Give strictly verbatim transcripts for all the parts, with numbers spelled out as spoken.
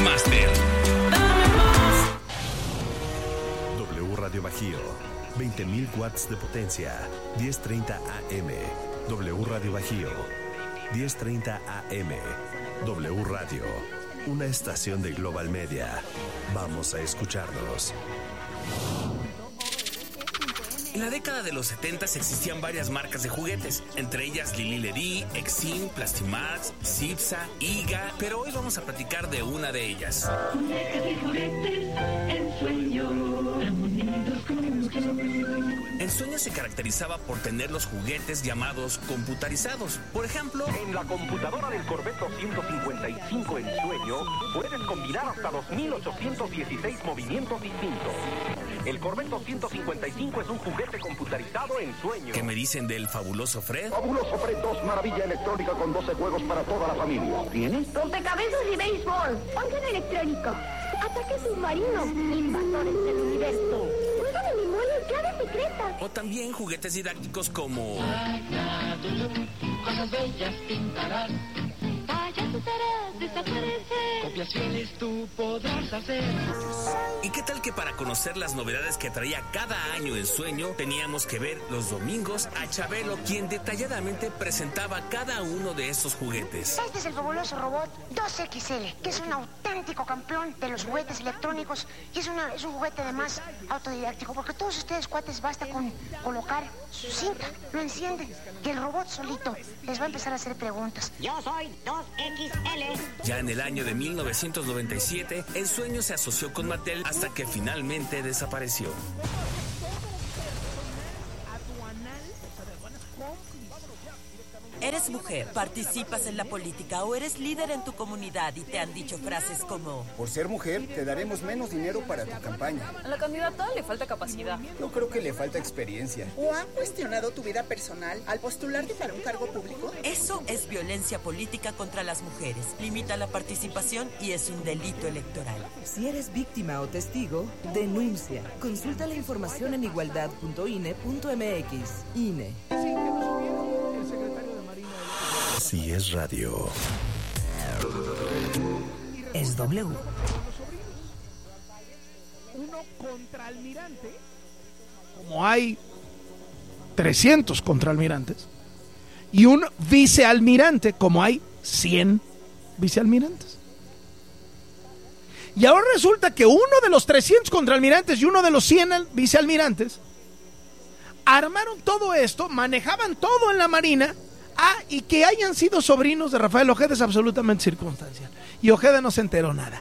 Master. W Radio Bajío, veinte mil watts de potencia, diez treinta A M. W Radio Bajío, diez treinta A M. W Radio, una estación de Global Media. Vamos a escucharnos. En la década de los setentas existían varias marcas de juguetes, entre ellas Lili Ledy, Exim, Plastimax, Cipsa, Iga, pero hoy vamos a platicar de una de ellas. Ensueño se caracterizaba por tener los juguetes llamados computarizados. Por ejemplo, en la computadora del Corvette ciento cincuenta y cinco Ensueño puedes combinar hasta dos mil ochocientos dieciséis movimientos distintos. El Corvette ciento cincuenta y cinco es un juguete computarizado Ensueño. ¿Qué me dicen del fabuloso Fred? Fabuloso Fred dos, maravilla electrónica con doce juegos para toda la familia. ¿Tienes? Rompecabezas y béisbol. Orden electrónico. Ataque submarino. Invasores del universo. Juego de memoria y clave secreta. O también juguetes didácticos como... Cosas bellas pintarás. Payasos harás desaparecer. Copiaciones tú podrás hacer. ¿Y qué tal que para conocer las novedades que traía cada año Ensueño teníamos que ver los domingos a Chabelo, quien detalladamente presentaba cada uno de estos juguetes? Este es el fabuloso robot dos equis ele, que es un auténtico campeón de los juguetes electrónicos y es, una, es un juguete además autodidáctico, porque todos ustedes, cuates, basta con colocar su cinta, lo encienden y el robot solito les va a empezar a hacer preguntas. Yo soy dos equis ele. Ya en el año de mil novecientos noventa y siete, Ensueño se asoció con Mattel hasta que finalmente desapareció. Eres mujer, participas en la política o eres líder en tu comunidad y te han dicho frases como: por ser mujer, te daremos menos dinero para tu campaña. A la candidata le falta capacidad. Yo creo que le falta experiencia. ¿O han cuestionado tu vida personal al postularte para un cargo público? Eso es violencia política contra las mujeres. Limita la participación y es un delito electoral. Si eres víctima o testigo, denuncia. Consulta la información en igualdad punto i n e punto m x. I N E. Si es radio, es W. Uno contraalmirante, como hay trescientos contraalmirantes, y un vicealmirante, como hay cien vicealmirantes. Y ahora resulta que uno de los trescientos contraalmirantes y uno de los cien vicealmirantes armaron todo esto, manejaban todo en la Marina. Ah, y que hayan sido sobrinos de Rafael Ojeda es absolutamente circunstancial. Y Ojeda no se enteró nada.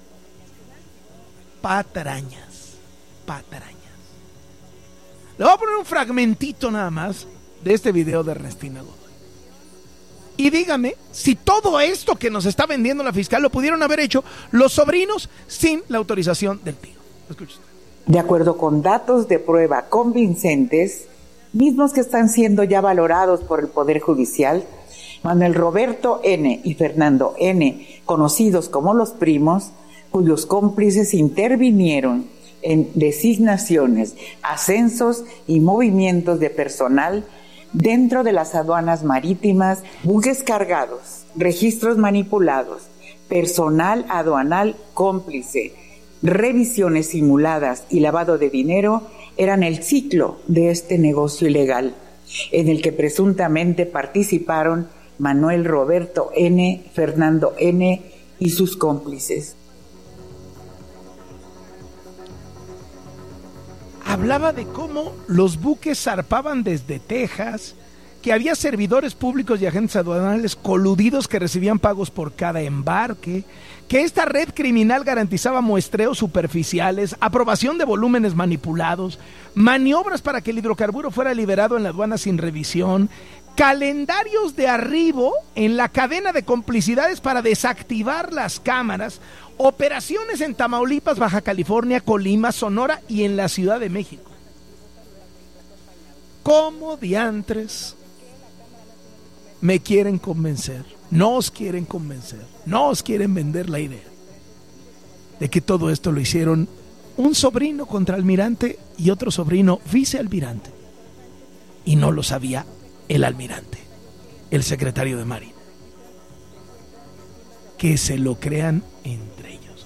Patrañas, patrañas. Le voy a poner un fragmentito nada más de este video de Ernestina Godoy. Y dígame si todo esto que nos está vendiendo la fiscal lo pudieron haber hecho los sobrinos sin la autorización del tío. Escuche usted. De acuerdo con datos de prueba convincentes, mismos que están siendo ya valorados por el Poder Judicial, Manuel Roberto N. y Fernando N., conocidos como los primos, cuyos cómplices intervinieron en designaciones, ascensos y movimientos de personal dentro de las aduanas marítimas, buques cargados, registros manipulados, personal aduanal cómplice, revisiones simuladas y lavado de dinero, eran el ciclo de este negocio ilegal, en el que presuntamente participaron Manuel Roberto N., Fernando N. y sus cómplices. Hablaba de cómo los buques zarpaban desde Texas, que había servidores públicos y agentes aduanales coludidos que recibían pagos por cada embarque, que esta red criminal garantizaba muestreos superficiales, aprobación de volúmenes manipulados, maniobras para que el hidrocarburo fuera liberado en la aduana sin revisión, calendarios de arribo en la cadena de complicidades para desactivar las cámaras, operaciones en Tamaulipas, Baja California, Colima, Sonora y en la Ciudad de México. ¿Cómo diantres me quieren convencer? No os quieren convencer, no os quieren vender la idea de que todo esto lo hicieron un sobrino contraalmirante y otro sobrino vicealmirante. Y no lo sabía el almirante, el secretario de Marina. Que se lo crean entre ellos.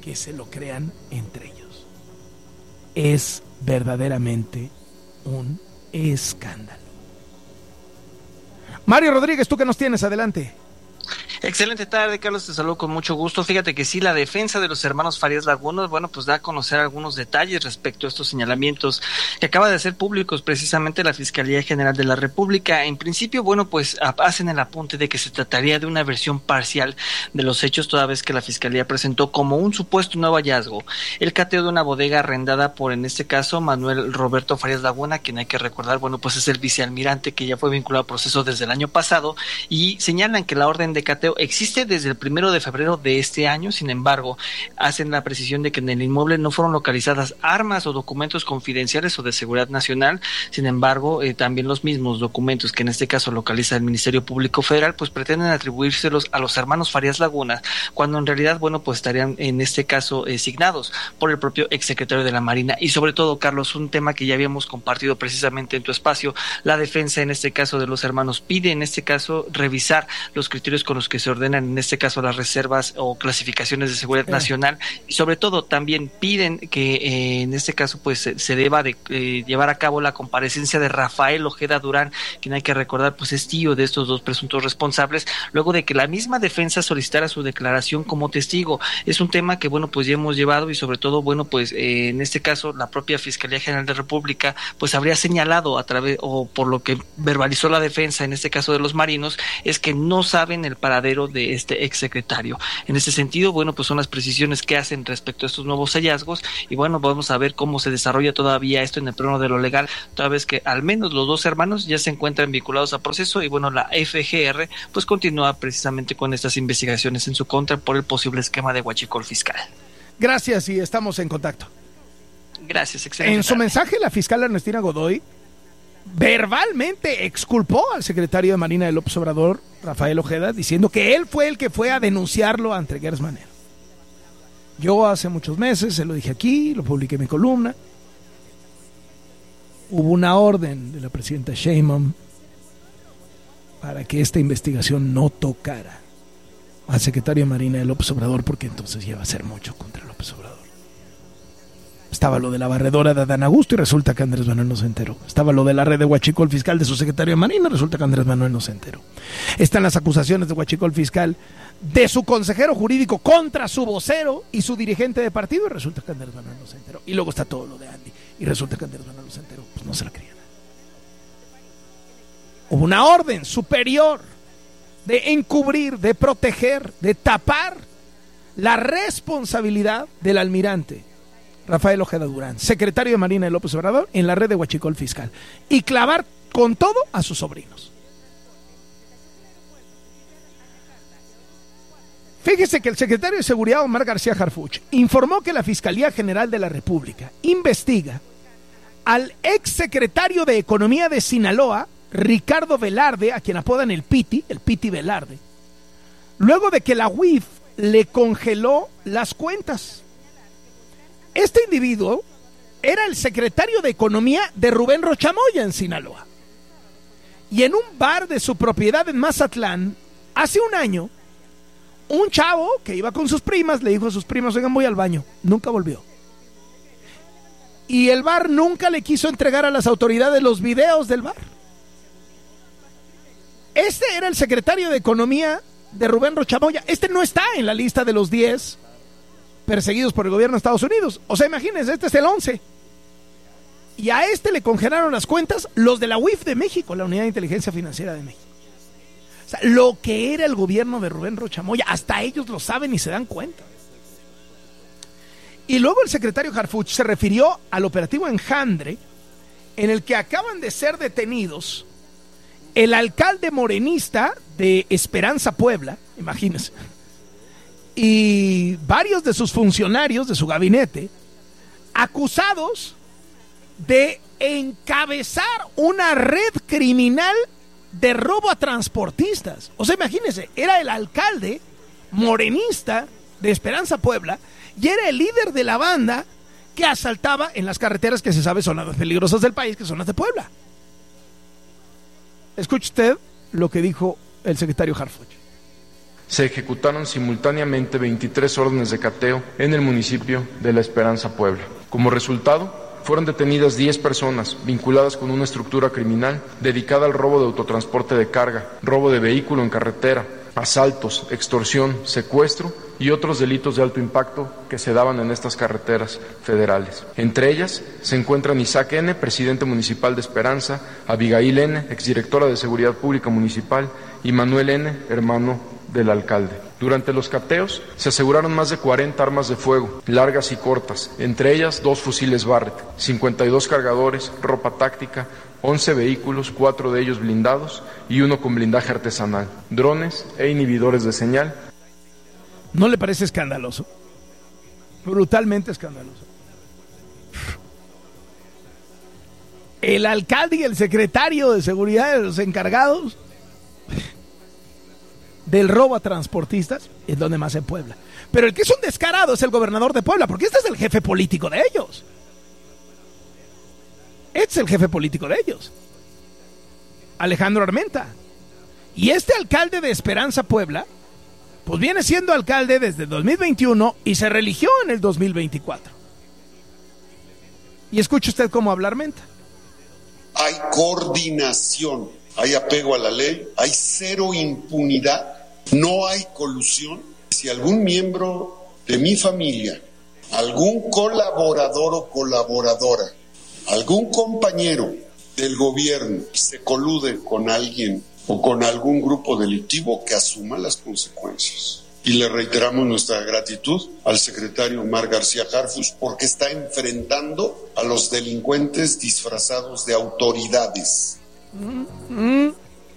que se lo crean entre ellos. Es verdaderamente un escándalo. Mario Rodríguez, ¿tú qué nos tienes? Adelante. Excelente tarde, Carlos, te saludo con mucho gusto. Fíjate que sí, la defensa de los hermanos Farías Laguna, bueno, pues da a conocer algunos detalles respecto a estos señalamientos que acaba de hacer públicos precisamente la Fiscalía General de la República. En principio, bueno, pues hacen el apunte de que se trataría de una versión parcial de los hechos, toda vez que la Fiscalía presentó como un supuesto nuevo hallazgo el cateo de una bodega arrendada por, en este caso, Manuel Roberto Farías Laguna, quien hay que recordar, bueno, pues es el vicealmirante que ya fue vinculado a proceso desde el año pasado, y señalan que la orden de cateo existe desde el primero de febrero de este año. Sin embargo, hacen la precisión de que en el inmueble no fueron localizadas armas o documentos confidenciales o de seguridad nacional. Sin embargo, eh, también los mismos documentos que en este caso localiza el Ministerio Público Federal, pues pretenden atribuírselos a los hermanos Farías Laguna, cuando en realidad, bueno, pues estarían en este caso eh, signados por el propio exsecretario de la Marina. Y sobre todo, Carlos, un tema que ya habíamos compartido precisamente en tu espacio, la defensa en este caso de los hermanos pide en este caso revisar los criterios con los que se ordenan en este caso las reservas o clasificaciones de seguridad eh. nacional, y sobre todo también piden que eh, en este caso pues se, se deba de eh, llevar a cabo la comparecencia de Rafael Ojeda Durán, quien hay que recordar pues es tío de estos dos presuntos responsables, luego de que la misma defensa solicitara su declaración como testigo. Es un tema que bueno pues ya hemos llevado, y sobre todo bueno pues eh, en este caso la propia Fiscalía General de la República pues habría señalado a través, o por lo que verbalizó la defensa en este caso de los marinos, es que no saben el paradero de este exsecretario. En ese sentido, bueno, pues son las precisiones que hacen respecto a estos nuevos hallazgos, y bueno, vamos a ver cómo se desarrolla todavía esto en el plano de lo legal, toda vez que al menos los dos hermanos ya se encuentran vinculados a proceso, y bueno, la F G R pues continúa precisamente con estas investigaciones en su contra por el posible esquema de huachicol fiscal. Gracias, y estamos en contacto. Gracias, excelente. En su tarde. mensaje, la fiscal Ernestina Godoy verbalmente exculpó al secretario de Marina de López Obrador, Rafael Ojeda, diciendo que él fue el que fue a denunciarlo ante Gers Manero. Yo hace muchos meses, se lo dije aquí, lo publiqué en mi columna, hubo una orden de la presidenta Sheinbaum para que esta investigación no tocara al secretario de Marina de López Obrador, porque entonces ya va a ser mucho contra López Obrador. Estaba lo de la barredora de Adán Augusto y resulta que Andrés Manuel no se enteró. Estaba lo de la red de huachicol fiscal de su secretario de Marina, resulta que Andrés Manuel no se enteró. Están las acusaciones de huachicol fiscal de su consejero jurídico contra su vocero y su dirigente de partido, y resulta que Andrés Manuel no se enteró. Y luego está todo lo de Andy y resulta que Andrés Manuel no se enteró. Pues no se la creían. Hubo una orden superior de encubrir, de proteger, de tapar la responsabilidad del almirante Rafael Ojeda Durán, secretario de Marina de López Obrador, en la red de huachicol fiscal, y clavar con todo a sus sobrinos. Fíjese que el secretario de Seguridad, Omar García Harfuch, informó que la Fiscalía General de la República investiga al exsecretario de Economía de Sinaloa, Ricardo Velarde, a quien apodan el Piti, el Piti Velarde, luego de que la U I F le congeló las cuentas. Este individuo era el secretario de Economía de Rubén Rochamoya en Sinaloa. Y en un bar de su propiedad en Mazatlán, hace un año, un chavo que iba con sus primas le dijo a sus primas: oigan, voy al baño. Nunca volvió. Y el bar nunca le quiso entregar a las autoridades los videos del bar. Este era el secretario de Economía de Rubén Rochamoya. Este no está en la lista de los diez perseguidos por el gobierno de Estados Unidos. O sea, imagínense, este es el once. Y a este le congelaron las cuentas los de la U I F de México, la Unidad de Inteligencia Financiera de México. O sea, lo que era el gobierno de Rubén Rochamoya, hasta ellos lo saben y se dan cuenta. Y luego el secretario Harfuch se refirió al operativo Enjambre, en el que acaban de ser detenidos el alcalde morenista de Esperanza, Puebla, imagínense, y varios de sus funcionarios de su gabinete, acusados de encabezar una red criminal de robo a transportistas. O sea, imagínense, era el alcalde morenista de Esperanza, Puebla, y era el líder de la banda que asaltaba en las carreteras que se sabe son las más peligrosas del país, que son las de Puebla. Escuche usted lo que dijo el secretario Harfuch. se ejecutaron simultáneamente veintitrés órdenes de cateo en el municipio de La Esperanza, Puebla. Como resultado, fueron detenidas diez personas vinculadas con una estructura criminal dedicada al robo de autotransporte de carga, robo de vehículo en carretera, asaltos, extorsión, secuestro y otros delitos de alto impacto que se daban en estas carreteras federales. Entre ellas se encuentran Isaac N., presidente municipal de Esperanza, Abigail N., exdirectora de Seguridad Pública Municipal, y Manuel N., hermano del alcalde. Durante los cateos se aseguraron más de cuarenta armas de fuego, largas y cortas, entre ellas dos fusiles Barrett, cincuenta y dos cargadores, ropa táctica, once vehículos, cuatro de ellos blindados y uno con blindaje artesanal, drones e inhibidores de señal. ¿No le parece escandaloso? Brutalmente escandaloso. El alcalde y el secretario de seguridad de los encargados del robo a transportistas es donde más en Puebla. Pero el que es un descarado es el gobernador de Puebla, porque este es el jefe político de ellos. Este es el jefe político de ellos, Alejandro Armenta. Y este alcalde de Esperanza, Puebla, pues viene siendo alcalde desde el dos mil veintiuno y se reeligió en el dos mil veinticuatro. Y escuche usted cómo habla Armenta. Hay coordinación, hay apego a la ley, hay cero impunidad, no hay colusión. Si algún miembro de mi familia, algún colaborador o colaboradora, algún compañero del gobierno se colude con alguien o con algún grupo delictivo, que asuma las consecuencias. Y le reiteramos nuestra gratitud al secretario Omar García Harfuch, porque está enfrentando a los delincuentes disfrazados de autoridades. Mm-hmm.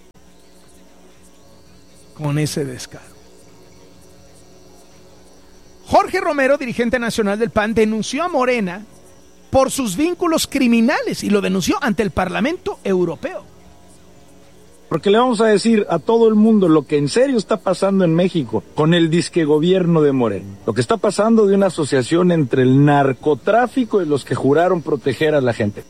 Con ese descaro. Jorge Romero, dirigente nacional del P A N, denunció a Morena por sus vínculos criminales y lo denunció ante el Parlamento Europeo. Porque le vamos a decir a todo el mundo lo que en serio está pasando en México con el disque gobierno de Morena. Lo que está pasando de una asociación entre el narcotráfico y los que juraron proteger a la gente.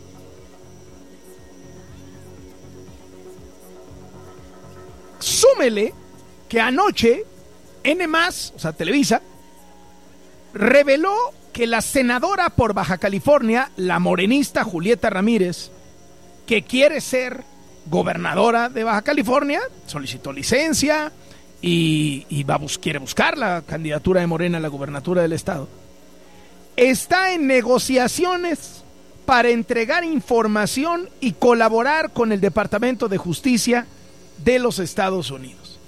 Súmele que anoche N más, o sea Televisa, reveló que la senadora por Baja California, la morenista Julieta Ramírez, que quiere ser gobernadora de Baja California, solicitó licencia y, y va a bus- quiere buscar la candidatura de Morena a la gubernatura del estado, está en negociaciones para entregar información y colaborar con el Departamento de Justicia de los Estados Unidos.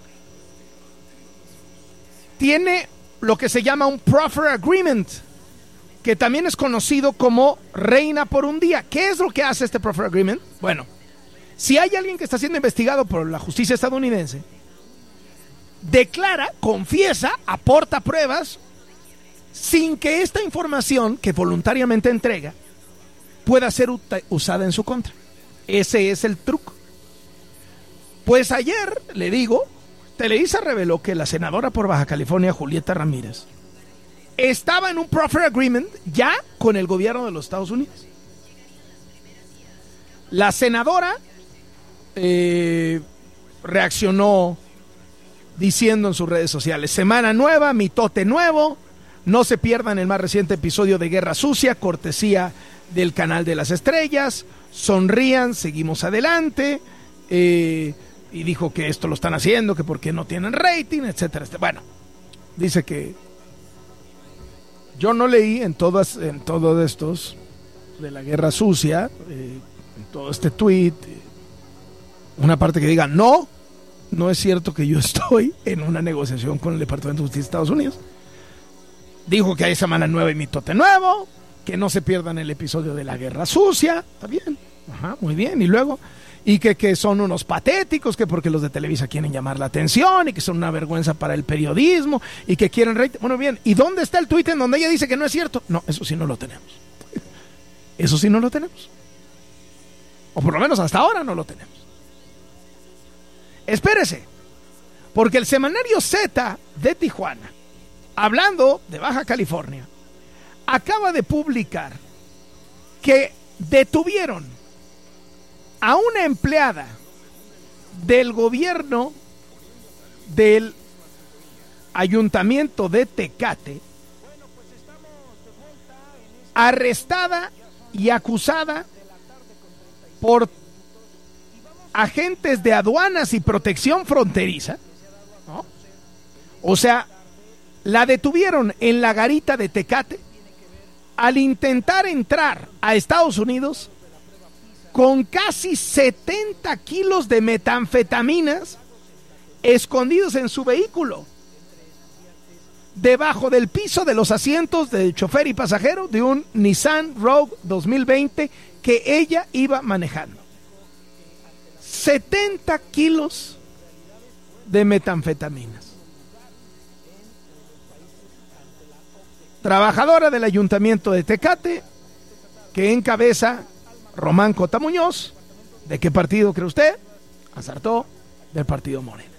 Tiene lo que se llama un Proffer Agreement, que también es conocido como Reina por un Día. ¿Qué es lo que hace este Proffer Agreement? Bueno, si hay alguien que está siendo investigado por la justicia estadounidense, declara, confiesa, aporta pruebas, sin que esta información que voluntariamente entrega pueda ser ut- usada en su contra. Ese es el truco. Pues ayer, le digo, Televisa reveló que la senadora por Baja California, Julieta Ramírez, estaba en un Proffer Agreement ya con el gobierno de los Estados Unidos. La senadora eh, reaccionó diciendo en sus redes sociales: semana nueva, mitote nuevo, no se pierdan el más reciente episodio de Guerra Sucia, cortesía del Canal de las Estrellas, sonrían, seguimos adelante, eh, y dijo que esto lo están haciendo, que porque no tienen rating, etcétera. Bueno, dice que yo no leí en todas, en todos estos de la Guerra Sucia, eh, en todo este tweet, eh, una parte que diga no, no es cierto que yo estoy en una negociación con el Departamento de Justicia de Estados Unidos. Dijo que hay semana nueva y mitote nuevo, que no se pierdan el episodio de la Guerra Sucia. Está bien, ajá, muy bien. Y luego, y que, que son unos patéticos, que porque los de Televisa quieren llamar la atención y que son una vergüenza para el periodismo y que quieren rating. Bueno, bien, ¿y dónde está el tuit en donde ella dice que no es cierto? No, eso sí no lo tenemos. Eso sí no lo tenemos. O por lo menos hasta ahora no lo tenemos. Espérese, porque el semanario Z de Tijuana, hablando de Baja California, acaba de publicar que detuvieron a una empleada del gobierno del Ayuntamiento de Tecate, arrestada y acusada por agentes de aduanas y protección fronteriza, ¿no? O sea, la detuvieron en la garita de Tecate al intentar entrar a Estados Unidos con casi setenta kilos de metanfetaminas escondidos en su vehículo, debajo del piso de los asientos del chofer y pasajero de un Nissan Rogue dos mil veinte que ella iba manejando. setenta kilos de metanfetaminas. Trabajadora del Ayuntamiento de Tecate, que encabeza Román Cota Muñoz. ¿De qué partido cree usted? Acertó, del partido Morena.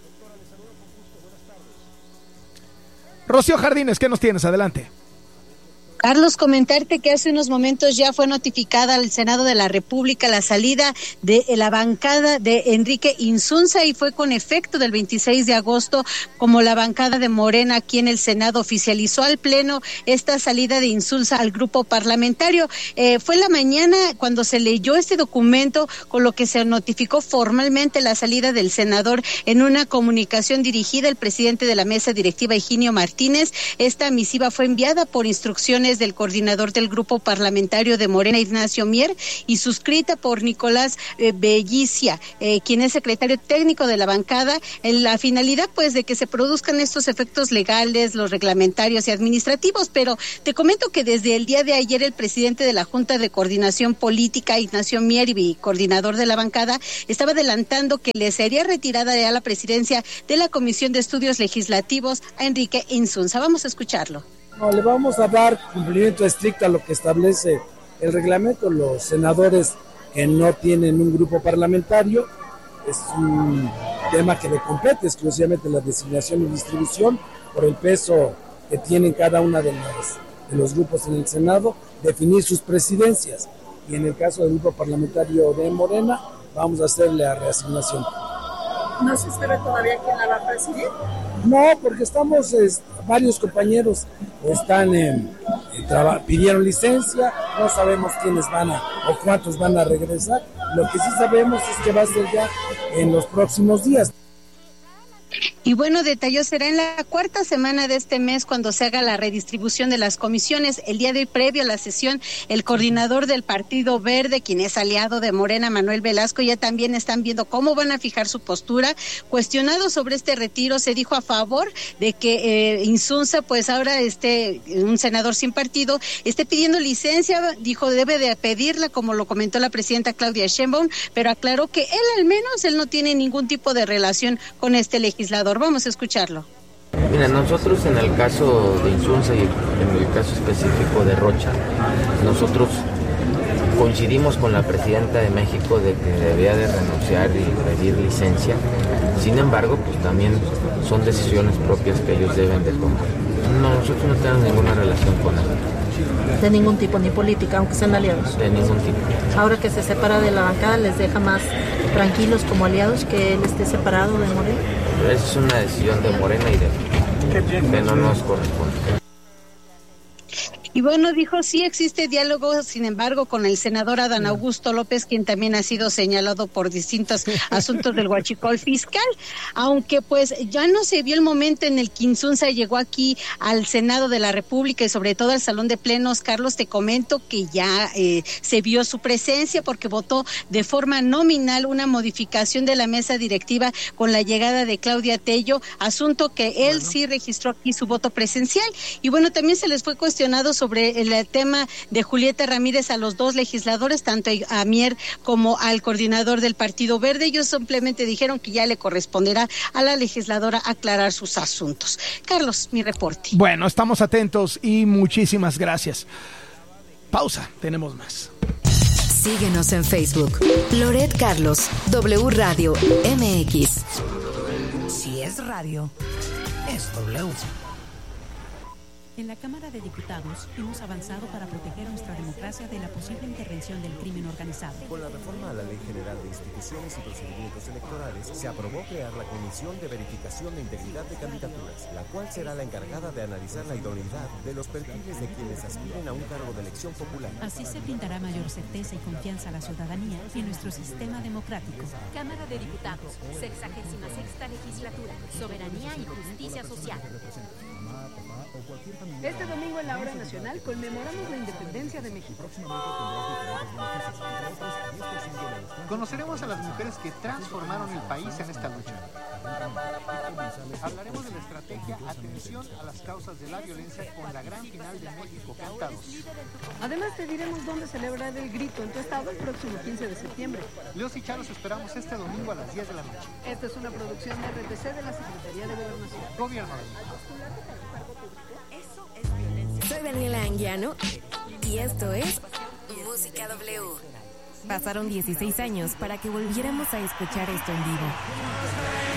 Rocío Jardines, ¿qué nos tienes? Adelante. Carlos, comentarte que hace unos momentos ya fue notificada al Senado de la República la salida de la bancada de Enrique Insunza y fue con efecto del veintiséis de agosto, como la bancada de Morena aquí en el Senado oficializó al Pleno esta salida de Insunza al grupo parlamentario. Eh, fue la mañana cuando se leyó este documento, con lo que se notificó formalmente la salida del senador en una comunicación dirigida al presidente de la mesa directiva, Higinio Martínez. Esta misiva fue enviada por instrucciones del coordinador del grupo parlamentario de Morena, Ignacio Mier, y suscrita por Nicolás eh, Bellicia, eh, quien es secretario técnico de la bancada, en la finalidad pues de que se produzcan estos efectos legales, los reglamentarios y administrativos. Pero te comento que desde el día de ayer el presidente de la Junta de Coordinación Política, Ignacio Mier, y coordinador de la bancada, estaba adelantando que le sería retirada ya la presidencia de la Comisión de Estudios Legislativos a Enrique Insunza. Vamos a escucharlo. No, le vamos a dar cumplimiento estricto a lo que establece el reglamento. Los senadores que no tienen un grupo parlamentario, es un tema que le compete exclusivamente la designación y distribución por el peso que tienen cada una de los, de los grupos en el Senado, definir sus presidencias. Y en el caso del grupo parlamentario de Morena, vamos a hacerle la reasignación. ¿No se sabe todavía quién la va a presidir? No, porque estamos, es, varios compañeros están en, eh, traba, pidieron licencia, no sabemos quiénes van a, o cuántos van a regresar. Lo que sí sabemos es que va a ser ya en los próximos días. Y bueno, detalló, será en la cuarta semana de este mes cuando se haga la redistribución de las comisiones. El día de hoy, previo a la sesión, el coordinador del Partido Verde, quien es aliado de Morena, Manuel Velasco, ya también están viendo cómo van a fijar su postura. Cuestionado sobre este retiro, se dijo a favor de que eh, Insunza, pues ahora esté, un senador sin partido, esté pidiendo licencia. Dijo, debe de pedirla, como lo comentó la presidenta Claudia Sheinbaum, pero aclaró que él al menos, él no tiene ningún tipo de relación con este legislador. Vamos a escucharlo. Mira, nosotros en el caso de Insunza y en el caso específico de Rocha, nosotros coincidimos con la presidenta de México de que debía de renunciar y pedir licencia. Sin embargo, pues también son decisiones propias que ellos deben de tomar. No, nosotros no tenemos ninguna relación con él. De ningún tipo, ni política, aunque sean aliados. De ningún tipo. Ahora que se separa de la bancada, ¿les deja más tranquilos como aliados que él esté separado de Morena? Esa es una decisión de Morena y de que no nos corresponde. Y bueno, dijo, sí existe diálogo, sin embargo, con el senador Adán Augusto López, quien también ha sido señalado por distintos asuntos del huachicol fiscal, aunque pues ya no se vio el momento en el que Insunza llegó aquí al Senado de la República y sobre todo al Salón de Plenos. Carlos, te comento que ya eh, se vio su presencia porque votó de forma nominal una modificación de la mesa directiva con la llegada de Claudia Tello, asunto que él bueno. sí registró aquí su voto presencial. Y bueno, también se les fue cuestionado sobre sobre el tema de Julieta Ramírez a los dos legisladores, tanto a Mier como al coordinador del Partido Verde. Ellos simplemente dijeron que ya le corresponderá a la legisladora aclarar sus asuntos. Carlos, mi reporte. Bueno, estamos atentos y muchísimas gracias. Pausa, tenemos más. Síguenos en Facebook. Loret Carlos, W Radio M X. Si es radio, es W. En la Cámara de Diputados hemos avanzado para proteger nuestra democracia de la posible intervención del crimen organizado. Con la reforma a la Ley General de Instituciones y Procedimientos Electorales, se aprobó crear la Comisión de Verificación de Integridad de Candidaturas, la cual será la encargada de analizar la idoneidad de los perfiles de quienes aspiren a un cargo de elección popular. Así se brindará mayor certeza y confianza a la ciudadanía en nuestro sistema democrático. Cámara de Diputados, sexagésima sexta legislatura, soberanía y justicia social. Este domingo en la hora nacional conmemoramos la independencia de México. Conoceremos a las mujeres que transformaron el país en esta lucha. Hablaremos de la estrategia Atención a las causas de la violencia con la gran final de México Cantados. Además te diremos dónde celebrar el grito en tu estado el próximo quince de septiembre. Leos y Charos esperamos este domingo a las diez de la noche. Esta es una producción de R T C de la Secretaría de Gobernación. Gobierno de México. Eso es violencia. Soy Daniela Anguiano y esto es Música W. Pasaron dieciséis años para que volviéramos a escuchar esto en vivo.